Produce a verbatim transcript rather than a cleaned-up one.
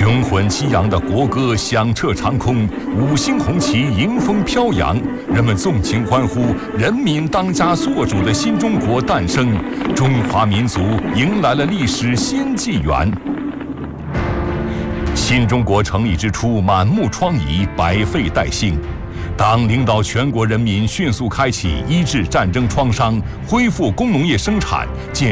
雄浑激昂的国歌响彻长空，五星红旗迎风飘扬，人们纵情欢呼，人民当家作主的新中国诞生，中华民族迎来了历史新纪元。新中国成立之初，满目疮痍，百废待兴。党领导全国人民迅速开启医治战争创伤，恢复工农业生产，建